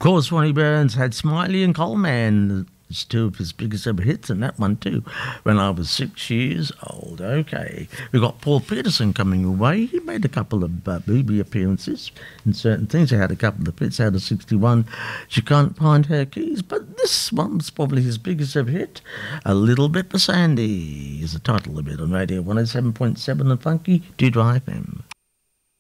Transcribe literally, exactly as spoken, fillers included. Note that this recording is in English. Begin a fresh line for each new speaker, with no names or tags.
course, Ronnie Burns had Smiley and Coleman. It's two of his biggest ever hits, and that one too, when I was six years old. Okay. We've got Paul Peterson coming away. He made a couple of uh, booby appearances in certain things. He had a couple of hits out of sixty-one. She Can't Find Her Keys, but this one's probably his biggest ever hit. A Little Bit for Sandy is the title of it on Radio one oh seven point seven and Funky to Drive Him.